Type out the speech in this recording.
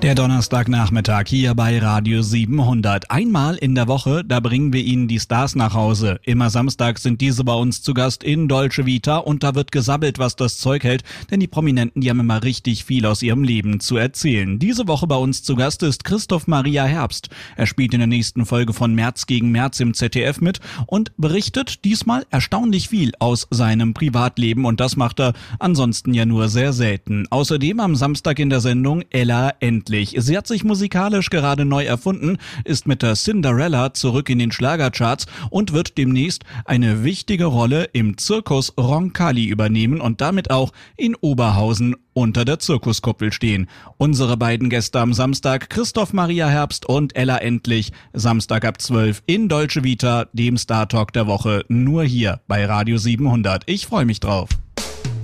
Der Donnerstagnachmittag hier bei Radio 700. Einmal in der Woche, da bringen wir Ihnen die Stars nach Hause. Immer Samstag sind diese bei uns zu Gast in Dolce Vita und da wird gesabbelt, was das Zeug hält, denn die Prominenten, die haben immer richtig viel aus ihrem Leben zu erzählen. Diese Woche bei uns zu Gast ist Christoph Maria Herbst. Er spielt in der nächsten Folge von März gegen März im ZDF mit und berichtet diesmal erstaunlich viel aus seinem Privatleben und das macht er ansonsten ja nur sehr selten. Außerdem am Samstag in der Sendung Ella endlich. Sie hat sich musikalisch gerade neu erfunden, ist mit der Cinderella zurück in den Schlagercharts und wird demnächst eine wichtige Rolle im Zirkus Roncalli übernehmen und damit auch in Oberhausen unter der Zirkuskuppel stehen. Unsere beiden Gäste am Samstag, Christoph Maria Herbst und Ella Endlich, Samstag ab 12 in Dolce Vita, dem Star Talk der Woche, nur hier bei Radio 700. Ich freue mich drauf.